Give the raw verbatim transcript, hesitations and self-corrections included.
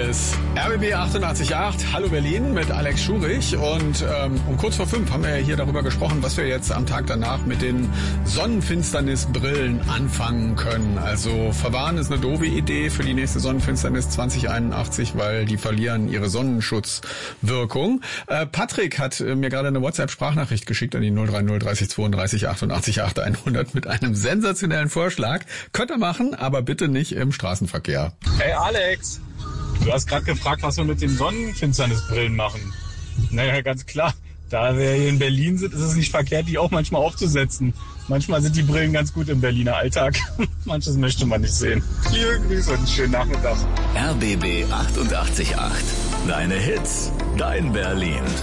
ist R B B achtundachtzig Komma acht. Hallo Berlin mit Alex Schurich. Und ähm, um kurz vor fünf haben wir ja hier darüber gesprochen, was wir jetzt am Tag danach mit den Sonnenfinsternisbrillen anfangen können. Also verwahren ist eine doofe Idee für die nächste Sonnenfinsternis zwanzig einundachtzig, weil die verlieren ihre Sonnenschutzwirkung. Äh, Patrick hat äh, mir gerade eine WhatsApp-Sprachnachricht geschickt an die null drei null dreißig zweiunddreißig achtundachtzig acht hundert mit einem sensationellen Vorschlag. Könnt ihr machen, aber bitte nicht im Straßenverkehr. Hey Alex, du hast gerade gefragt, was wir mit den Sonnenfinsternisbrillen machen. Naja, ganz klar, da wir hier in Berlin sind, ist es nicht verkehrt, die auch manchmal aufzusetzen. Manchmal sind die Brillen ganz gut im Berliner Alltag. Manches möchte man nicht sehen. Liebe Grüße und einen schönen Nachmittag. R B B achtundachtzig Komma acht. Deine Hits, dein Berlin.